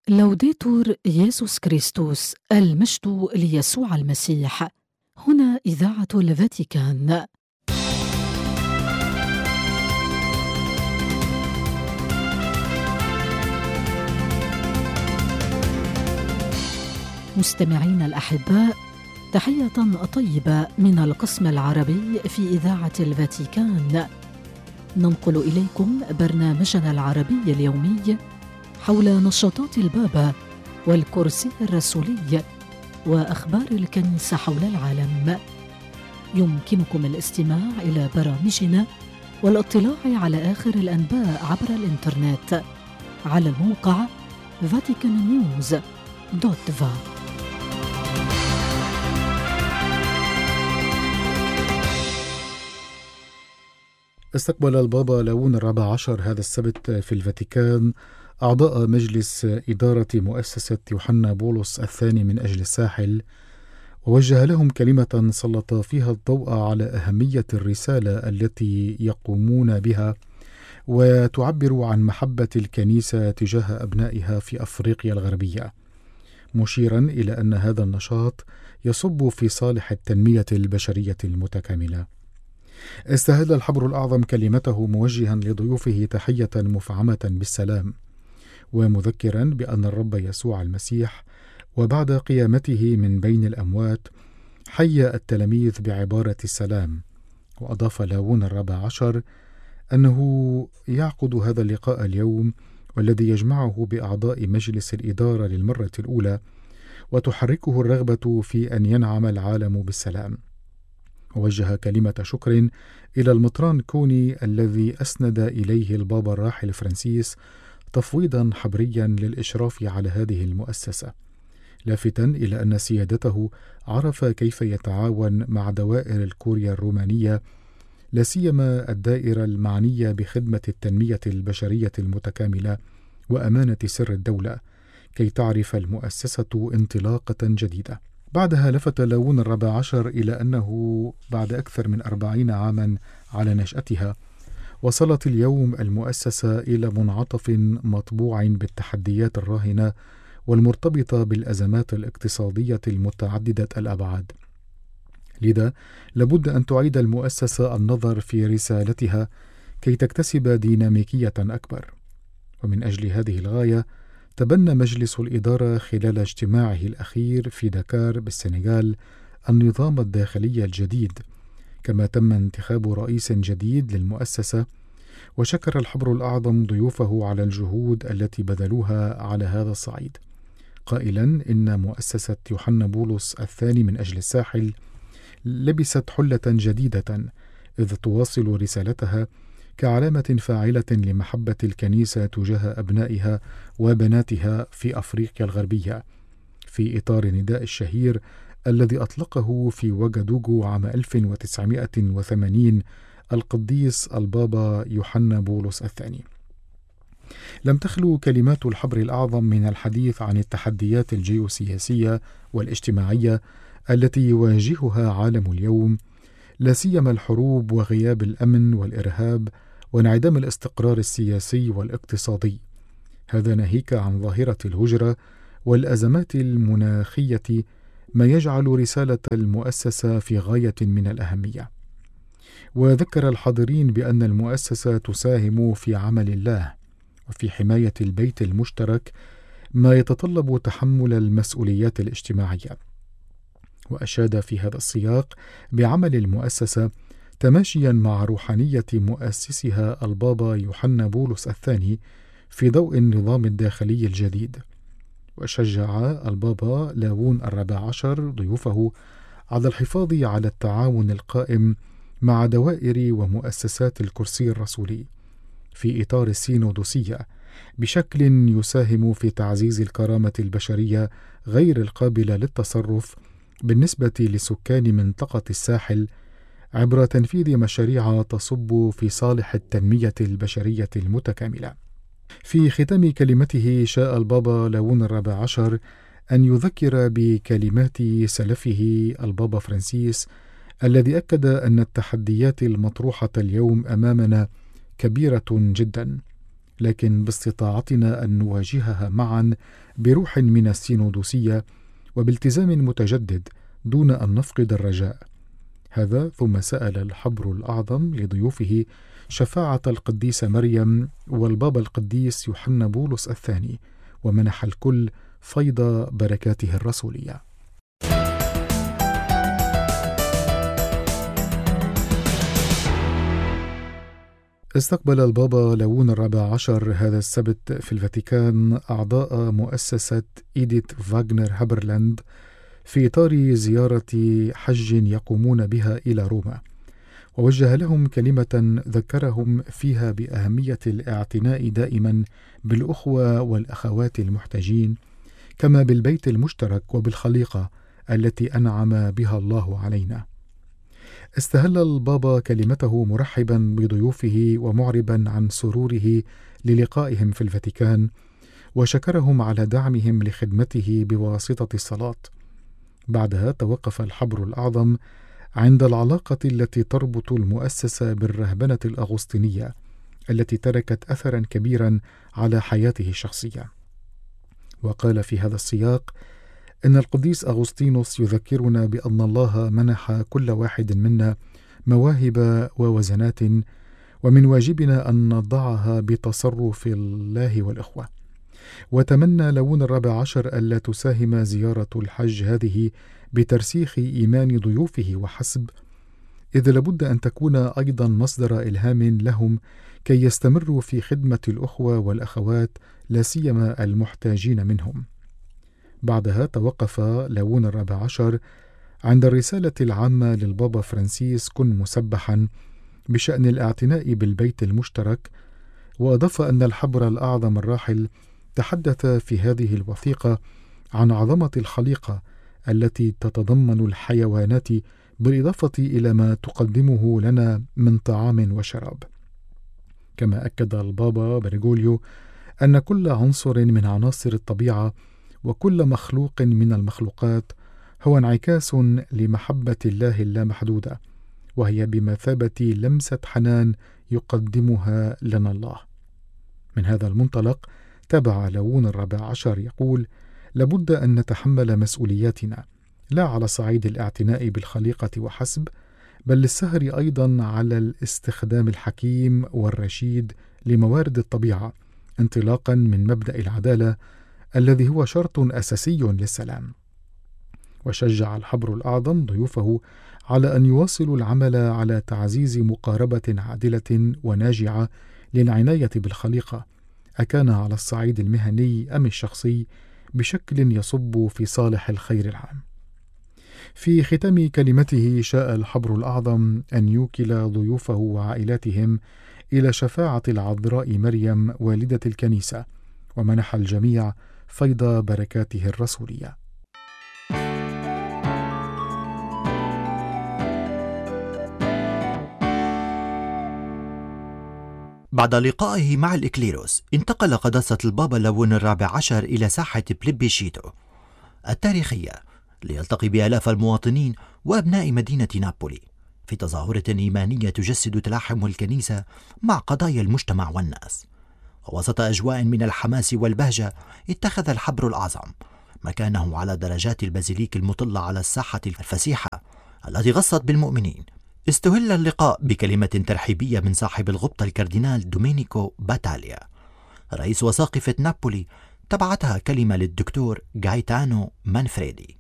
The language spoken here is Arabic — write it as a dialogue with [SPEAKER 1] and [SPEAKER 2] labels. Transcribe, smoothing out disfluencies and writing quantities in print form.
[SPEAKER 1] لوديتور يسوع كريستوس، المجد ليسوع المسيح. هنا إذاعة الفاتيكان. مستمعين الأحباء، تحية طيبة من القسم العربي في إذاعة الفاتيكان. ننقل إليكم برنامجنا العربي اليومي حول نشاطات البابا والكرسي الرسولي وأخبار الكنيسة حول العالم. يمكنكم الاستماع إلى برامجنا والاطلاع على آخر الأنباء عبر الإنترنت على الموقع vaticannews.va.
[SPEAKER 2] استقبل البابا لاون الرابع عشر هذا السبت في الفاتيكان أعضاء مجلس إدارة مؤسسة يوحنا بولس الثاني من أجل الساحل، ووجه لهم كلمة سلط فيها الضوء على أهمية الرسالة التي يقومون بها، وتعبر عن محبة الكنيسة تجاه أبنائها في أفريقيا الغربية، مشيرا إلى أن هذا النشاط يصب في صالح التنمية البشرية المتكاملة. استهل الحبر الأعظم كلمته موجها لضيوفه تحية مفعمة بالسلام، ومذكرا بأن الرب يسوع المسيح وبعد قيامته من بين الأموات حيا التلاميذ بعبارة السلام. وأضاف لاون الرابع عشر أنه يعقد هذا اللقاء اليوم والذي يجمعه بأعضاء مجلس الإدارة للمرة الأولى، وتحركه الرغبة في أن ينعم العالم بالسلام. ووجه كلمة شكر إلى المطران كوني الذي أسند إليه البابا الراحل فرانسيس تفويضا حبريا للإشراف على هذه المؤسسة، لافتا إلى أن سيادته عرف كيف يتعاون مع دوائر الكوريا الرومانية، لا سيما الدائرة المعنية بخدمة التنمية البشرية المتكاملة وأمانة سر الدولة، كي تعرف المؤسسة انطلاقة جديدة. بعدها لفت لاون الرابع عشر إلى أنه بعد أكثر من 40 عاما على نشأتها، وصلت اليوم المؤسسة إلى منعطف مطبوع بالتحديات الراهنة والمرتبطة بالأزمات الاقتصادية المتعددة الأبعاد. لذا لابد أن تعيد المؤسسة النظر في رسالتها كي تكتسب ديناميكية أكبر. ومن أجل هذه الغاية تبنى مجلس الإدارة خلال اجتماعه الأخير في دكار بالسنغال النظام الداخلي الجديد، كما تم انتخاب رئيس جديد للمؤسسة. وشكر الحبر الأعظم ضيوفه على الجهود التي بذلوها على هذا الصعيد، قائلا إن مؤسسة يوحنا بولس الثاني من أجل الساحل لبست حلة جديدة، إذ تواصل رسالتها كعلامة فاعلة لمحبة الكنيسة تجاه أبنائها وبناتها في أفريقيا الغربية، في إطار نداء الشهير الذي أطلقه في وجدوجو عام 1980 القديس البابا يوحنا بولس الثاني. لم تخلو كلمات الحبر الأعظم من الحديث عن التحديات الجيوسياسية والاجتماعية التي يواجهها عالم اليوم، لا سيما الحروب وغياب الأمن والإرهاب وانعدام الاستقرار السياسي والاقتصادي، هذا ناهيك عن ظاهرة الهجرة والأزمات المناخية، ما يجعل رسالة المؤسسة في غاية من الأهمية. وذكر الحاضرين بأن المؤسسة تساهم في عمل الله وفي حماية البيت المشترك، ما يتطلب تحمل المسؤوليات الاجتماعية. وأشاد في هذا السياق بعمل المؤسسة تماشيا مع روحانية مؤسسها البابا يوحنا بولس الثاني في ضوء النظام الداخلي الجديد. وشجع البابا لاون الرابع عشر ضيوفه على الحفاظ على التعاون القائم مع دوائر ومؤسسات الكرسي الرسولي في إطار السينودوسية بشكل يساهم في تعزيز الكرامة البشرية غير القابلة للتصرف بالنسبة لسكان منطقة الساحل، عبر تنفيذ مشاريع تصب في صالح التنمية البشرية المتكاملة. في ختام كلمته شاء البابا لاون الرابع عشر أن يذكر بكلمات سلفه البابا فرانسيس، الذي أكد أن التحديات المطروحة اليوم أمامنا كبيرة جدا، لكن باستطاعتنا أن نواجهها معا بروح من السينودوسية وبالتزام متجدد دون أن نفقد الرجاء. هذا ثم سأل الحبر الأعظم لضيوفه شفاعة القديسة مريم والبابا القديس يوحنا بولس الثاني، ومنح الكل فيض بركاته الرسولية. استقبل البابا لاون ال14 هذا السبت في الفاتيكان أعضاء مؤسسة إيديت فاغنر هابرلاند في إطار زيارة حج يقومون بها إلى روما، ووجه لهم كلمة ذكرهم فيها بأهمية الاعتناء دائما بالأخوة والأخوات المحتاجين، كما بالبيت المشترك وبالخليقة التي أنعم بها الله علينا. استهل البابا كلمته مرحبا بضيوفه ومعربا عن سروره للقائهم في الفاتيكان، وشكرهم على دعمهم لخدمته بواسطة الصلاة. بعدها توقف الحبر الأعظم عند العلاقة التي تربط المؤسسة بالرهبنة الأغسطينية التي تركت أثرا كبيرا على حياته الشخصية، وقال في هذا السياق إن القديس أغسطينوس يذكرنا بأن الله منح كل واحد منا مواهب ووزنات، ومن واجبنا أن نضعها بتصرف الله والإخوة. وتمنى لاون ال14 ألا تساهم زيارة الحج هذه بترسيخ إيمان ضيوفه وحسب، إذ لابد أن تكون أيضا مصدر إلهام لهم كي يستمروا في خدمة الأخوة والأخوات، لا سيما المحتاجين منهم. بعدها توقف لاون ال14 عند الرسالة العامة للبابا فرانسيس كن مسبحا بشأن الاعتناء بالبيت المشترك، وأضاف أن الحبر الأعظم الراحل تحدث في هذه الوثيقة عن عظمة الخليقة التي تتضمن الحيوانات، بالإضافة إلى ما تقدمه لنا من طعام وشراب. كما أكد البابا بريغوليو أن كل عنصر من عناصر الطبيعة وكل مخلوق من المخلوقات هو انعكاس لمحبة الله اللامحدودة، وهي بمثابة لمسة حنان يقدمها لنا الله. من هذا المنطلق تابع لاون ال14 يقول: لابد أن نتحمل مسؤولياتنا، لا على صعيد الاعتناء بالخليقة وحسب، بل للسهر أيضا على الاستخدام الحكيم والرشيد لموارد الطبيعة، انطلاقا من مبدأ العدالة الذي هو شرط أساسي للسلام. وشجع الحبر الأعظم ضيوفه على أن يواصلوا العمل على تعزيز مقاربة عادلة وناجعة للعناية بالخليقة، أكان على الصعيد المهني أم الشخصي، بشكل يصب في صالح الخير العام. في ختام كلمته شاء الحبر الأعظم أن يوكل ضيوفه وعائلاتهم إلى شفاعة العذراء مريم والدة الكنيسة، ومنح الجميع فيض بركاته الرسولية.
[SPEAKER 3] بعد لقائه مع الإكليروس، انتقل قداسة البابا لاون ال14 إلى ساحة بليبيشيتو التاريخية ليلتقي بآلاف المواطنين وأبناء مدينة نابولي في تظاهرة إيمانية تجسد تلاحم الكنيسة مع قضايا المجتمع والناس. ووسط أجواء من الحماس والبهجة، اتخذ الحبر الأعظم مكانه على درجات البازيليك المطلة على الساحة الفسيحة التي غصت بالمؤمنين. استهل اللقاء بكلمة ترحيبية من صاحب الغبطة الكاردينال دومينيكو باتاليا رئيس وساقفة نابولي، تبعتها كلمة للدكتور غايتانو مانفريدي.